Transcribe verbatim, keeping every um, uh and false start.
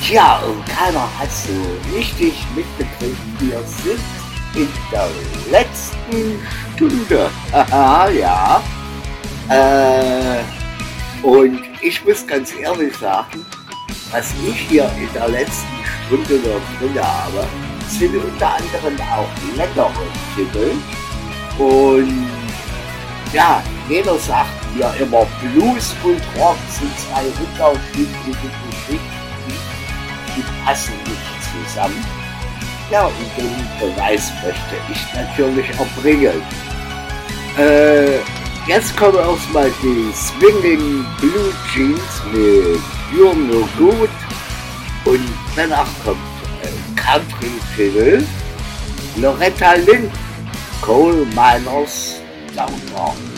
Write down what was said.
Tja, und keiner hat so richtig mitgekriegt. Wir sind in der letzten Stunde. Haha, ja. Äh, und ich muss ganz ehrlich sagen, was ich hier in der letzten Stunde noch drin habe, sind unter anderem auch leckere Titel. Und ja, jeder sagt mir immer, Blues und Rock sind zwei unterschiedliche Geschichten, die passen nicht zusammen. Ja, und den Beweis möchte ich natürlich erbringen. Äh, jetzt kommen erstmal die Swinging Blue Jeans mit You're No Good und danach kommt äh, Country Titel, Loretta Lynn, Coal Miners Down North.